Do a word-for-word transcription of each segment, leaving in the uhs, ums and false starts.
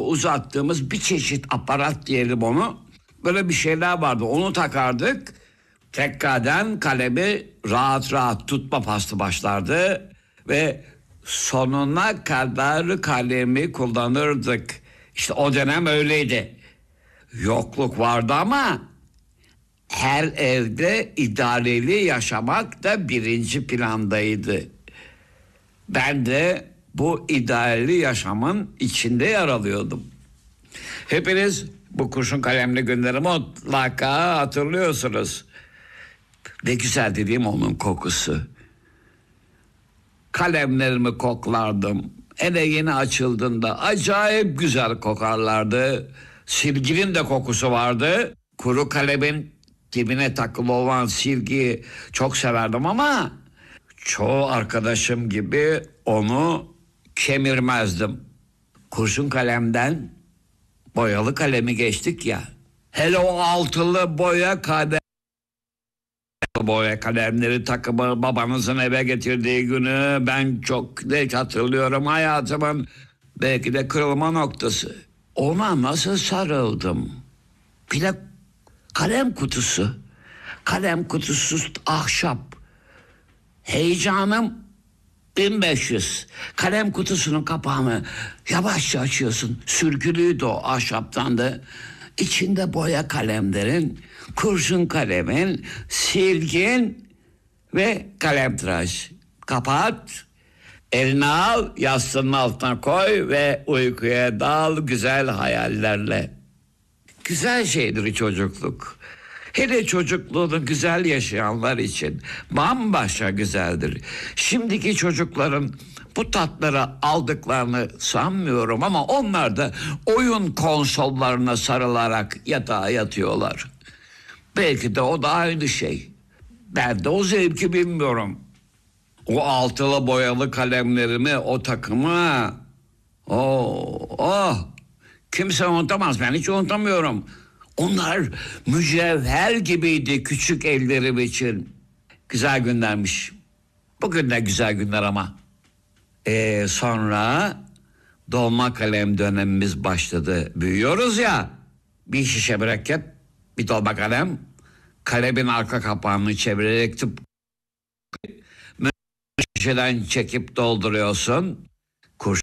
uzattığımız bir çeşit aparat diyelim onu. Böyle bir şeyler vardı. Onu takardık. Tekkaden kalemi rahat rahat tutma faslı başlardı. Ve sonuna kadar kalemi kullanırdık. İşte o dönem öyleydi. Yokluk vardı ama her evde idareli yaşamak da birinci plandaydı. Ben de bu idareli yaşamın içinde yer alıyordum. Hepiniz bu kurşun kalemli günleri mutlaka hatırlıyorsunuz. Ne güzel dediğim onun kokusu. Kalemlerimi koklardım. Hele yeni açıldığında acayip güzel kokarlardı. Silginin de kokusu vardı. Kuru kalemin dibine takılı olan silgiyi çok severdim ama çoğu arkadaşım gibi onu kemirmezdim. Kurşun kalemden boyalı kalemi geçtik ya. Hele o altılı boya kalem boya kalemleri takımı babanızın eve getirdiği günü ben çok net hatırlıyorum. Hayatımın belki de kırılma noktası. Ona nasıl sarıldım. Bir de kalem kutusu. Kalem kutusu ahşap. Heyecanım bin beş yüz. Kalem kutusunun kapağını yavaşça açıyorsun. Sürgülüydü o ahşaptan da. İçinde boya kalemlerin, kurşun kalemin, silgin ve kalemtıraş. Kapat, elini al, yastığının altına koy ve uykuya dal güzel hayallerle. Güzel şeydir çocukluk. Hele çocukluğunu güzel yaşayanlar için bambaşka güzeldir. Şimdiki çocukların bu tatları aldıklarını sanmıyorum ama onlar da oyun konsollarına sarılarak yatağa yatıyorlar. Belki de o da aynı şey. Ben de o zevki bilmiyorum. O altılı boyalı kalemlerimi, o takımı, oh, oh, kimse unutamaz. Ben hiç unutamıyorum. Onlar mücevher gibiydi küçük ellerim için. Güzel günlermiş. Bugün de güzel günler ama. Ee, sonra dolma kalem dönemimiz başladı. Büyüyoruz ya. Bir şişe mürekkep, bir dolma kalem. Kalemin arka kapağını çevirerek tıp şişeden çekip dolduruyorsun. Kurşun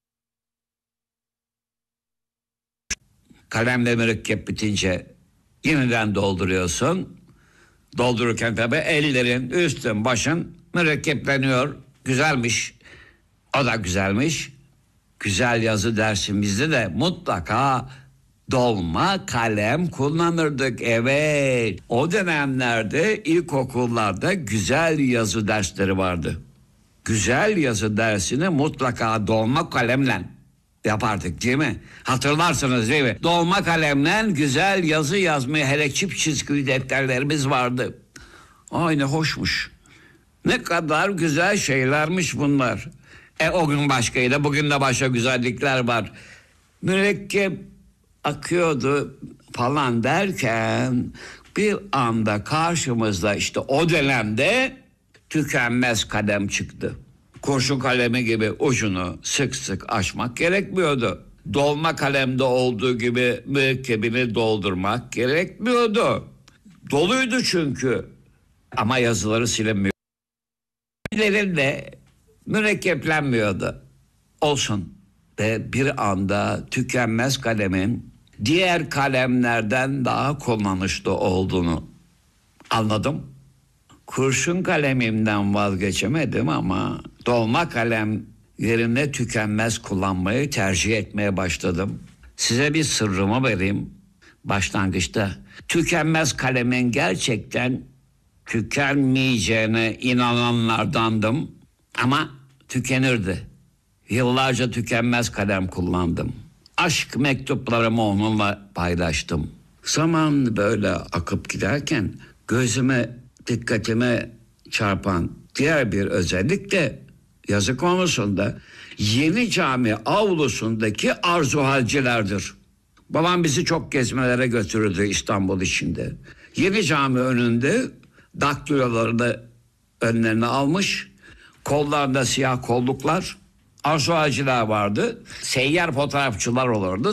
kalemle mürekkep bitince yeniden dolduruyorsun. Doldururken tabii ellerin, üstün, başın mürekkepleniyor. Güzelmiş. O da güzelmiş. Güzel yazı dersimizde de mutlaka dolma kalem kullanırdık. Evet. O dönemlerde ilkokullarda güzel yazı dersleri vardı. Güzel yazı dersini mutlaka dolma kalemle yapardık değil mi? Hatırlarsınız değil mi? Dolma kalemle güzel yazı yazmayı, hele çift çizgili defterlerimiz vardı. Ay ne hoşmuş. Ne kadar güzel şeylermiş bunlar. E o gün başkaydı, bugün de başka güzellikler var. Mürekkep akıyordu falan derken bir anda karşımızda işte o dönemde tükenmez kalem çıktı. Kurşun kalemi gibi ucunu sık sık açmak gerekmiyordu. Dolma kalemde olduğu gibi mürekkebini doldurmak gerekmiyordu. Doluydu çünkü. Ama yazıları silinmiyor. Ellerinde mürekkeplenmiyordu. Olsun. Ve bir anda tükenmez kalemin diğer kalemlerden daha kullanışlı olduğunu anladım. Kurşun kalemimden vazgeçemedim ama dolma kalem yerine tükenmez kullanmayı tercih etmeye başladım. Size bir sırrımı vereyim. Başlangıçta tükenmez kalemin gerçekten tükenmeyeceğine inananlardandım ama tükenirdi. Yıllarca tükenmez kalem kullandım. Aşk mektuplarımı onunla paylaştım. Zaman böyle akıp giderken gözüme, dikkatime çarpan diğer bir özellik de yazı konusunda Yeni Cami avlusundaki arzuhalcilerdir. Babam bizi çok gezmelere götürürdü İstanbul içinde. Yeni Cami önünde daktilolarını önlerine almış, kollarında siyah kolluklar, arzuhalciler vardı. Seyyar fotoğrafçılar olurdu.